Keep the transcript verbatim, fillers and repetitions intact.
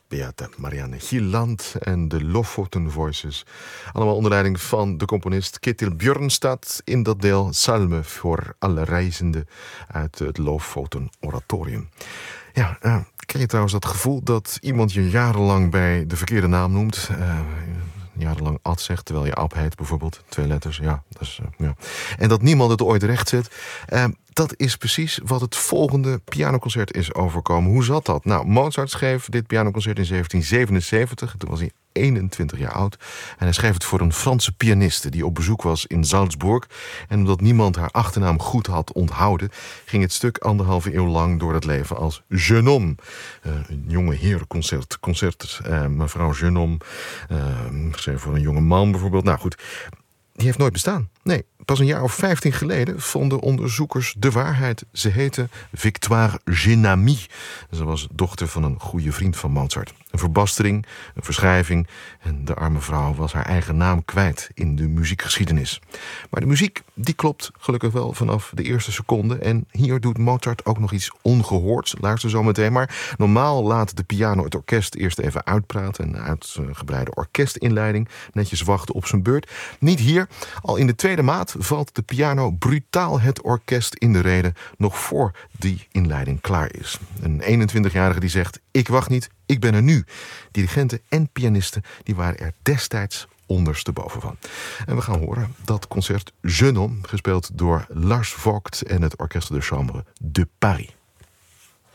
Beate Marianne Gilland en de Lofoten Voices. Allemaal onder leiding van de componist Ketil Björnstad in dat deel Salme voor alle reizenden uit het Lofoten Oratorium. Ja, uh, ken je trouwens dat gevoel dat iemand je jarenlang bij de verkeerde naam noemt? Uh, jarenlang Ad zegt, terwijl je Ab heet bijvoorbeeld. Twee letters, ja. Dat is, uh, ja. En dat niemand het ooit recht zet. Uh, dat is precies wat het volgende pianoconcert is overkomen. Hoe zat dat? Nou, Mozart schreef dit pianoconcert in zeventien zevenenzeventig. Toen was hij eenentwintig jaar oud. En hij schreef het voor een Franse pianiste die op bezoek was in Salzburg. En omdat niemand haar achternaam goed had onthouden, ging het stuk anderhalve eeuw lang door het leven als Jeune Homme. Uh, een jonge herenconcert. Concert, uh, mevrouw Jeune Homme. Uh, geschreven voor een jonge man bijvoorbeeld. Nou goed, die heeft nooit bestaan. Nee, pas een jaar of vijftien geleden vonden onderzoekers de waarheid. Ze heette Victoire Genami. Ze was dochter van een goede vriend van Mozart. Een verbastering, een verschrijving. En de arme vrouw was haar eigen naam kwijt in de muziekgeschiedenis. Maar de muziek, die klopt gelukkig wel vanaf de eerste seconde. En hier doet Mozart ook nog iets ongehoords. Luister zo meteen maar. Normaal laat de piano het orkest eerst even uitpraten. Een uitgebreide orkestinleiding. Netjes wachten op zijn beurt. Niet hier. Al in de tweede maat valt de piano brutaal het orkest in de rede, nog voor die inleiding klaar is. Een eenentwintigjarige die zegt, ik wacht niet, ik ben er nu. Dirigenten en pianisten die waren er destijds ondersteboven van. En we gaan horen dat concert Jeune Homme, gespeeld door Lars Vogt en het Orchestre de Chambre de Paris.